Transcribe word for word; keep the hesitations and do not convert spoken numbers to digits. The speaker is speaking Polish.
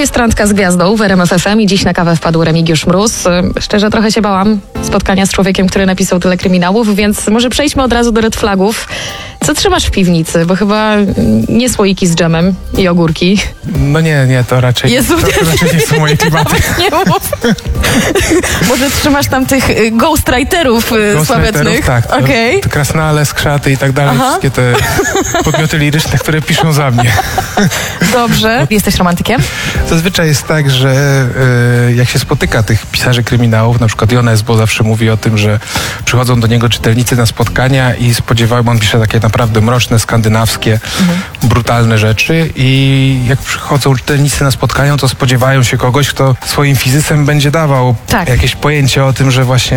jest Randka z Gwiazdą w R M F F M i dziś na kawę wpadł Remigiusz Mróz. Szczerze trochę się bałam spotkania z człowiekiem, który napisał tyle kryminałów, więc może przejdźmy od razu do red flagów. Co trzymasz w piwnicy? Bo chyba nie słoiki z dżemem i ogórki. No nie, nie, to raczej, Jezu, to, to raczej nie są moje klimaty. Nie mów. Może trzymasz tam tych y, ghostwriterów y, sławetnych? Tak, to, okay. to Krasnale, Skrzaty i tak dalej, Aha. wszystkie te podmioty liryczne, które piszą za mnie. Dobrze. Jesteś romantykiem? Zazwyczaj jest tak, że y, jak się spotyka tych pisarzy kryminałów, na przykład Jones, bo zawsze mówi o tym, że przychodzą do niego czytelnicy na spotkania i spodziewają, on pisze takie naprawdę mroczne, skandynawskie, mhm. brutalne rzeczy i jak przychodzą czytelnicy na spotkania, to spodziewają się kogoś, kto swoim fizysem będzie dawał tak. jakieś pojęcie o tym, że właśnie